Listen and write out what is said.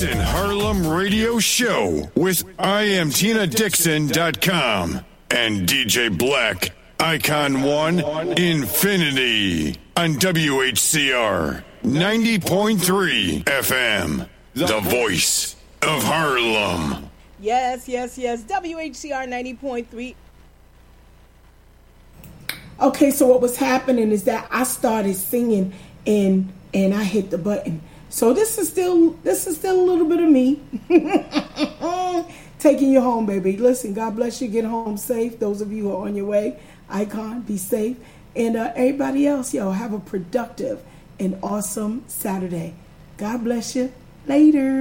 Dixon Harlem Radio Show with IamTinaDixon.com and DJ Black, Icon 1 Infinity on WHCR 90.3 FM, the voice of Harlem. Yes. WHCR 90.3. Okay, so what was happening is that I started singing and I hit the button. So this is still a little bit of me taking you home, baby. Listen, God bless you. Get home safe. Those of you who are on your way, Icon, be safe. And everybody else, have a productive and awesome Saturday. God bless you. Later.